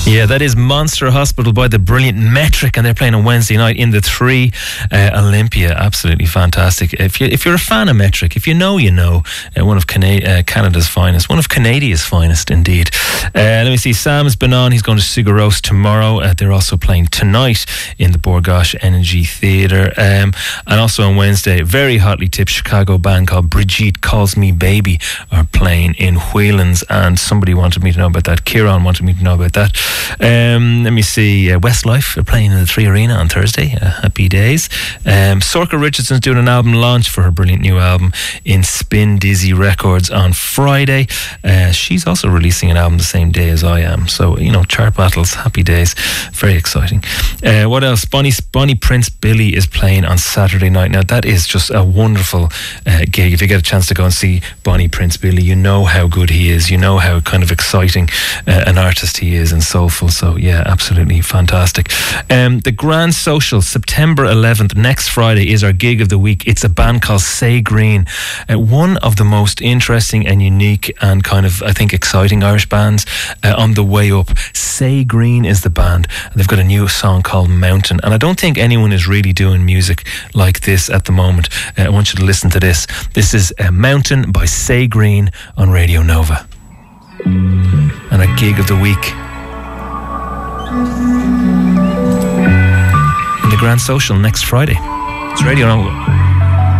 Yeah, that is Monster Hospital by the brilliant Metric, and they're playing on Wednesday night in the 3 Olympia. Absolutely fantastic. If you're a fan of Metric, if you know, one of Canada's finest, one of Canadia's finest indeed. Let me see, Sam's been on, he's going to Sugaros tomorrow. They're also playing tonight in the Borgosh Energy Theatre, and also on Wednesday, very hotly tipped Chicago band called Brigitte Calls Me Baby are playing in Whelan's, and somebody wanted me to know about that. Kieran wanted me to know about that. Let me see, Westlife are playing in the 3 Arena on Thursday. Happy days. Sorka Richardson's doing an album launch for her brilliant new album in Spin Dizzy Records on Friday. She's also releasing an album the same day as I am, so chart battles, happy days, very exciting. What else? Bonnie Prince Billy is playing on Saturday night. Now that is just a wonderful gig. If you get a chance to go and see Bonnie Prince Billy, you know how good he is, you know how kind of exciting an artist he is and soulful. So yeah, absolutely fantastic. The Grand Social, September 11th, next Friday, is our gig of the week. It's a band called Say Green, one of the most interesting and unique and kind of, I think, exciting Irish bands on the way up. Say Green is the band. They've got a new song called Mountain, and I don't think anyone is really doing music like this at the moment. I want you to listen to this. This is Mountain by Say Green on Radio Nova. And a gig of the week in the Grand Social next Friday. It's Radio Nova.